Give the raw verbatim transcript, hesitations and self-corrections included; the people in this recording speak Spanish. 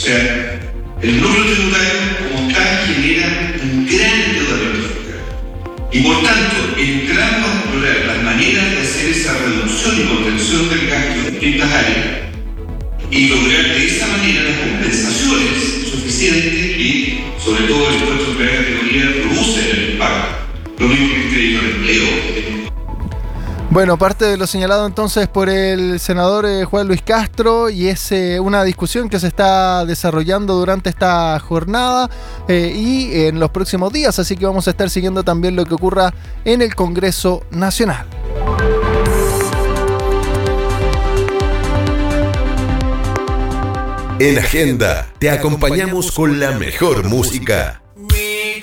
sea, el núcleo tributario como tal genera un gran endeudamiento fiscal. Y por tanto, entrando a explorar las maneras de hacer esa reducción y contención del gasto en distintas áreas y lograr de esa manera las compensaciones suficientes que, sobre todo el impuesto de primera categoría, producen el impacto. Lo mismo que el crédito al empleo. Bueno, parte de lo señalado entonces por el senador eh, Juan Luis Castro, y es eh, una discusión que se está desarrollando durante esta jornada eh, y en los próximos días, así que vamos a estar siguiendo también lo que ocurra en el Congreso Nacional. En Agenda te acompañamos con la mejor música.